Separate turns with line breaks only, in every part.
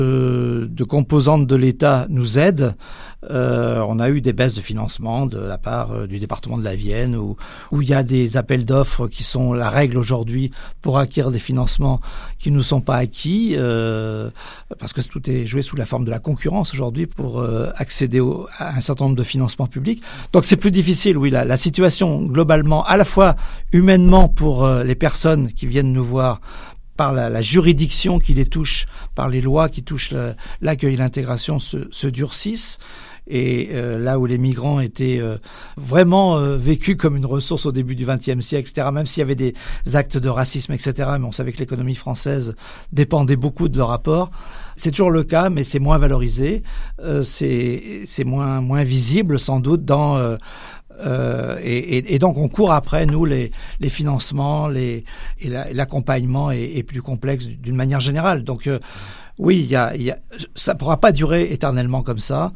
de composantes de l'État nous aident. On a eu des baisses de financement de la part du département de la Vienne où il y a des appels d'offres qui sont la règle aujourd'hui pour acquérir des financements qui ne sont pas acquis parce que tout est joué sous la forme de la concurrence aujourd'hui pour accéder à un certain nombre de financements publics. Donc c'est plus difficile, oui, la situation globalement, à la fois humainement pour les personnes qui viennent nous voir, par la juridiction qui les touche, par les lois qui touchent l'accueil et l'intégration se durcissent. Et là où les migrants étaient vraiment vécus comme une ressource au début du XXe siècle, etc., même s'il y avait des actes de racisme, etc., mais on savait que l'économie française dépendait beaucoup de leur apport. C'est toujours le cas, mais c'est moins valorisé, c'est moins visible sans doute dans... Et donc on court après nous les financements, l'accompagnement est plus complexe d'une manière générale. Donc oui, ça pourra pas durer éternellement comme ça.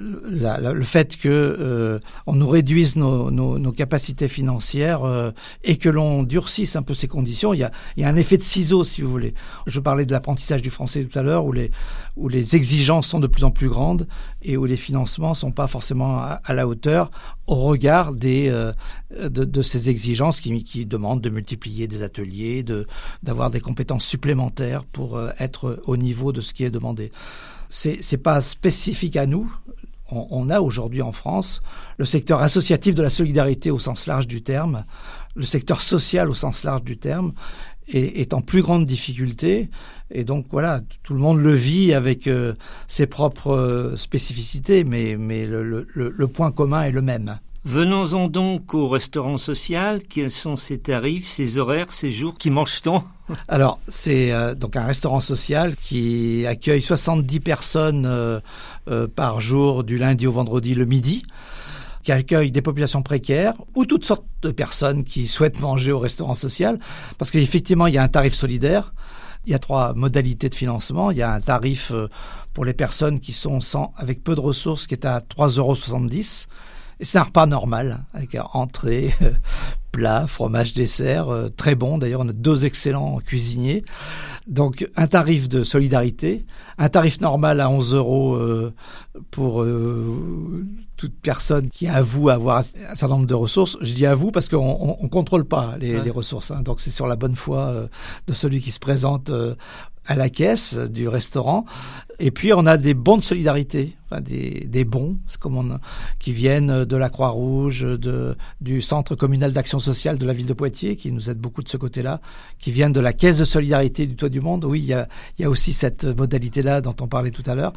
Le fait que on nous réduise nos capacités financières et que l'on durcisse un peu ces conditions, il y a un effet de ciseau, si vous voulez. Je parlais de l'apprentissage du français tout à l'heure, où les exigences sont de plus en plus grandes et où les financements sont pas forcément à la hauteur au regard de ces exigences qui demandent de multiplier des ateliers, d'avoir des compétences supplémentaires pour être au niveau de ce qui est demandé. C'est pas spécifique à nous. On a aujourd'hui en France le secteur associatif de la solidarité au sens large du terme, le secteur social au sens large du terme est en plus grande difficulté. Et donc voilà, tout le monde le vit avec ses propres spécificités, mais le point commun est le même.
Venons-en donc au restaurant social. Quels sont ses tarifs, ses horaires, ses jours? Qui mange-t-on?
Alors, c'est donc un restaurant social qui accueille 70 personnes par jour du lundi au vendredi le midi, qui accueille des populations précaires ou toutes sortes de personnes qui souhaitent manger au restaurant social, parce qu'effectivement, il y a un tarif solidaire. Il y a 3 modalités de financement. Il y a un tarif pour les personnes qui sont avec peu de ressources qui est à 3,70 €. Et c'est un repas normal, avec entrée, plat, fromage, dessert, très bon. D'ailleurs, on a 2 excellents cuisiniers. Donc, un tarif de solidarité, un tarif normal à 11 € pour toute personne qui avoue avoir un certain nombre de ressources. Je dis avoue parce qu'on contrôle pas les ressources. Hein. Donc, c'est sur la bonne foi de celui qui se présente à la caisse du restaurant. Et puis, on a des bons de solidarité, enfin des bons qui viennent de la Croix-Rouge, du Centre communal d'action sociale de la ville de Poitiers, qui nous aide beaucoup de ce côté-là, qui viennent de la Caisse de solidarité du Toit du Monde. Oui, il y a aussi cette modalité-là dont on parlait tout à l'heure.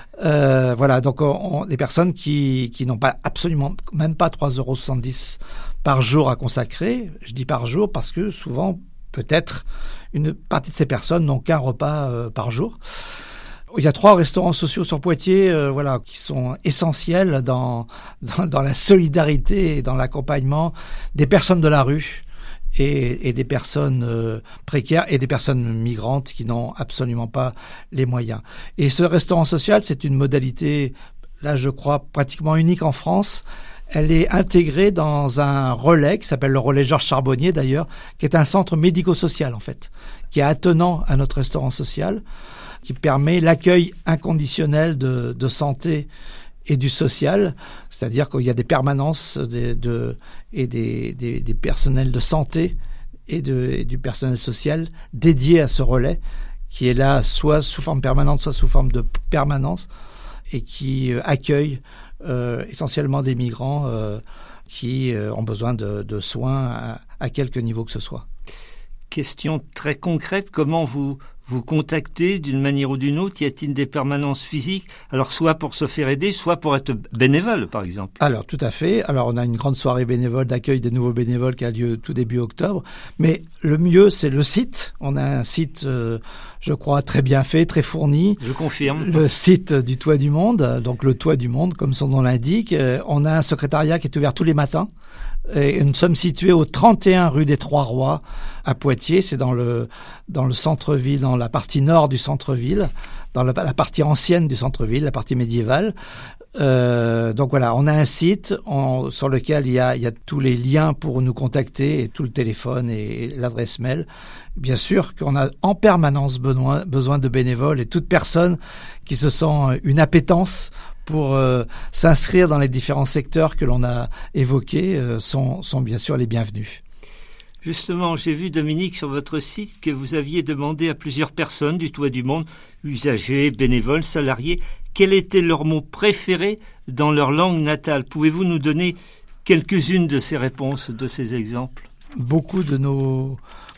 Voilà, donc les personnes qui n'ont pas absolument, même pas 3,70 € par jour à consacrer. Je dis par jour parce que souvent, peut-être, une partie de ces personnes n'ont qu'un repas par jour. Il y a 3 restaurants sociaux sur Poitiers, qui sont essentiels dans la solidarité et dans l'accompagnement des personnes de la rue et des personnes précaires et des personnes migrantes qui n'ont absolument pas les moyens. Et ce restaurant social, c'est une modalité, là je crois, pratiquement unique en France. Elle est intégrée dans un relais qui s'appelle le relais Georges Charbonnier d'ailleurs, qui est un centre médico-social en fait, qui est attenant à notre restaurant social, qui permet l'accueil inconditionnel de santé et du social, c'est-à-dire qu'il y a des permanences et des personnels de santé et du personnel social dédiés à ce relais, qui est là soit sous forme permanente, soit sous forme de permanence, et qui accueille essentiellement des migrants qui ont besoin de soins à quelque niveau que ce soit.
Question très concrète, comment vous contactez d'une manière ou d'une autre? Y a-t-il des permanences physiques? Alors, soit pour se faire aider, soit pour être bénévole, par exemple.
Alors, tout à fait. Alors, on a une grande soirée bénévole d'accueil des nouveaux bénévoles qui a lieu tout début octobre. Mais le mieux, c'est le site. On a un site, je crois, très bien fait, très fourni.
Je confirme.
Le site du Toit du Monde, donc le Toit du Monde, comme son nom l'indique. On a un secrétariat qui est ouvert tous les matins. Et nous sommes situés au 31 rue des Trois-Rois à Poitiers. C'est dans le centre-ville, dans la partie nord du centre-ville. la partie ancienne du centre-ville, la partie médiévale. Donc voilà, on a un site sur lequel il y a tous les liens pour nous contacter, et tout le téléphone et l'adresse mail. Bien sûr qu'on a en permanence besoin de bénévoles, et toute personne qui se sent une appétence pour s'inscrire dans les différents secteurs que l'on a évoqués sont bien sûr les bienvenus.
Justement, j'ai vu, Dominique, sur votre site que vous aviez demandé à plusieurs personnes du Toit du Monde, usagers, bénévoles, salariés, quel était leur mot préféré dans leur langue natale. Pouvez-vous nous donner quelques-unes de ces réponses, de ces exemples?
Beaucoup de nos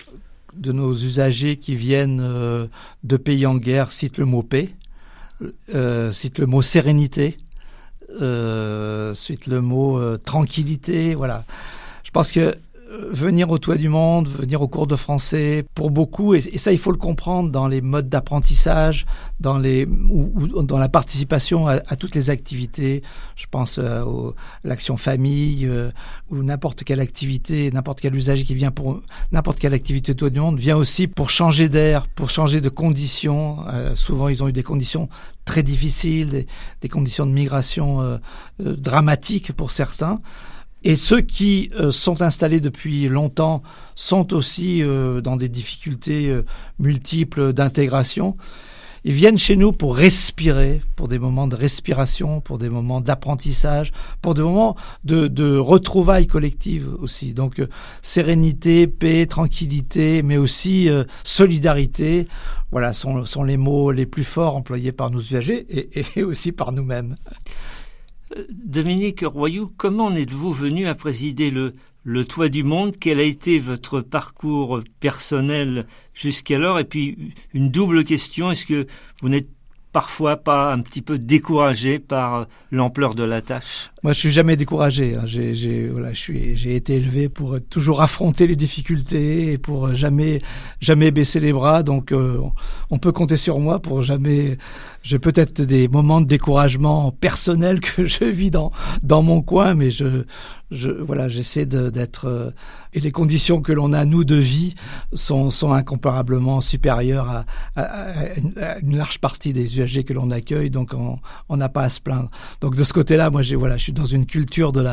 usagers qui viennent de pays en guerre citent le mot paix, citent le mot sérénité, citent le mot tranquillité. Voilà. Je pense que venir au Toit du Monde, venir aux cours de français, pour beaucoup, et ça il faut le comprendre dans les modes d'apprentissage, dans la participation à toutes les activités, je pense à l'action famille, ou n'importe quelle activité, n'importe quel usager qui vient pour n'importe quelle activité Toit du Monde, vient aussi pour changer d'air, pour changer de conditions. Souvent ils ont eu des conditions très difficiles, des conditions de migration dramatiques pour certains. Et ceux qui sont installés depuis longtemps sont aussi dans des difficultés multiples d'intégration. Ils viennent chez nous pour respirer, pour des moments de respiration, pour des moments d'apprentissage, pour des moments de retrouvailles collectives aussi. Donc sérénité, paix, tranquillité, mais aussi solidarité. Voilà, sont les mots les plus forts employés par nos usagers et aussi par nous-mêmes.
Dominique Royoux, comment en êtes-vous venu à présider le Toit du Monde? Quel a été votre parcours personnel jusqu'alors? Et puis, une double question, est-ce que vous n'êtes parfois pas un petit peu découragé par l'ampleur de la tâche?
Moi, je suis jamais découragé. J'ai été élevé pour toujours affronter les difficultés et pour jamais baisser les bras. Donc, on peut compter sur moi pour jamais. J'ai peut-être des moments de découragement personnel que je vis dans mon coin, mais j'essaie d'être. Et les conditions que l'on a nous de vie sont incomparablement supérieures à une large partie des usagers que l'on accueille. Donc, on n'a pas à se plaindre. Donc, de ce côté-là, moi, je suis dans une culture de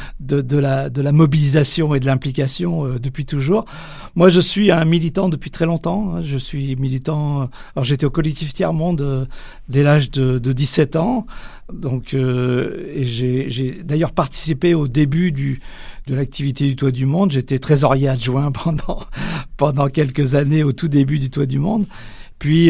la mobilisation et de l'implication depuis toujours. Moi, je suis un militant depuis très longtemps. Je suis militant. Alors, j'étais au collectif Tiers-Monde dès l'âge de 17 ans. Donc, et j'ai d'ailleurs participé au début de l'activité du Toit du Monde. J'étais trésorier adjoint pendant quelques années au tout début du Toit du Monde. Puis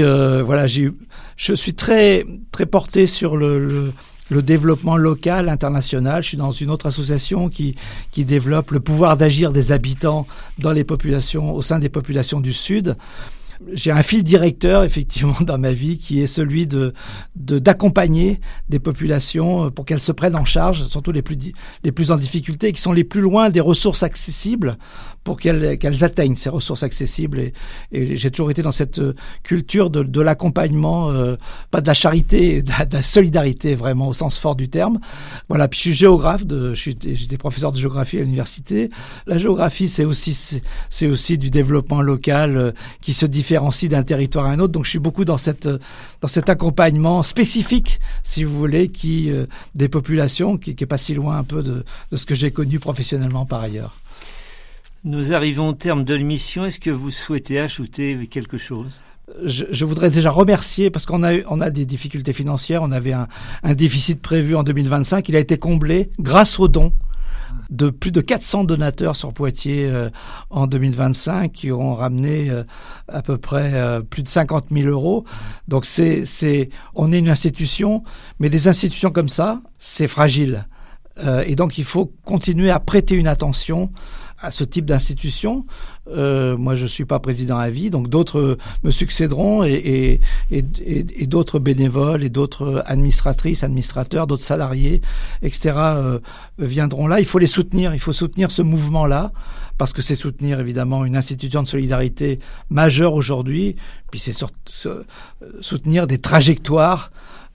je suis très très porté sur le développement local, international. Je suis dans une autre association qui développe le pouvoir d'agir des habitants dans les populations, au sein des populations du Sud. J'ai un fil directeur, effectivement, dans ma vie, qui est celui d'accompagner des populations pour qu'elles se prennent en charge, surtout les plus en difficulté, qui sont les plus loin des ressources accessibles, pour qu'elles atteignent ces ressources accessibles. Et j'ai toujours été dans cette culture de l'accompagnement, pas de la charité, de la solidarité, vraiment, au sens fort du terme. Voilà. Puis je suis géographe, j'étais professeur de géographie à l'université. La géographie, c'est aussi du développement local qui se différencie d'un territoire à un autre. Donc je suis beaucoup dans cet accompagnement spécifique, si vous voulez, des populations, qui est pas si loin un peu de ce que j'ai connu professionnellement par ailleurs.
Nous arrivons au terme de l'émission. Est-ce que vous souhaitez ajouter quelque chose?
Je voudrais déjà remercier, parce qu'on a des difficultés financières. On avait un déficit prévu en 2025. Il a été comblé grâce aux dons de plus de 400 donateurs sur Poitiers en 2025, qui ont ramené à peu près plus de 50 000 euros. Donc on est une institution, mais des institutions comme ça, c'est fragile. Et donc il faut continuer à prêter une attention à ce type d'institution. Moi, je suis pas président à vie, donc d'autres me succéderont et d'autres bénévoles et d'autres administratrices, administrateurs, d'autres salariés, etc. Viendront là. Il faut les soutenir. Il faut soutenir ce mouvement-là, parce que c'est soutenir évidemment une institution de solidarité majeure aujourd'hui. Puis c'est soutenir des trajectoires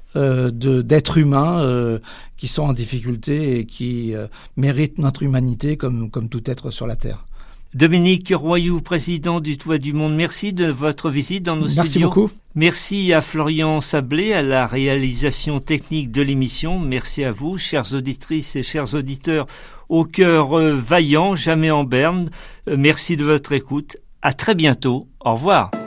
d'êtres humains qui sont en difficulté et qui méritent notre humanité comme tout être sur la Terre.
Dominique Royoux, président du Toit du Monde, merci de votre visite dans nos studios.
Merci beaucoup.
Merci à Florian Sablé à la réalisation technique de l'émission. Merci à vous, chères auditrices et chers auditeurs, au cœur vaillant, jamais en berne. Merci de votre écoute. À très bientôt. Au revoir.